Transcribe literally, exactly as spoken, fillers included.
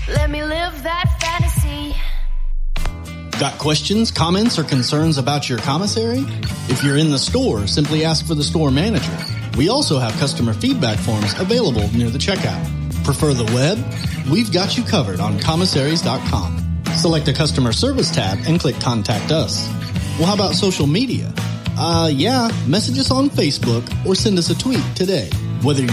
Let me live that fantasy. Got questions, comments, or concerns about your commissary? If you're in the store, simply ask for the store manager. We also have customer feedback forms available near the checkout. Prefer the web? We've got you covered on commissaries dot com. Select a customer service tab and click Contact Us. Well, how about social media? Uh, yeah, message us on Facebook or send us a tweet today. Whether